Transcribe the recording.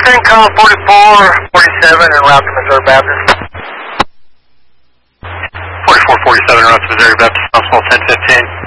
CENTCOM 4447 en route to Missouri Baptist. 4447 en route to Missouri Baptist, Knoxville 1015.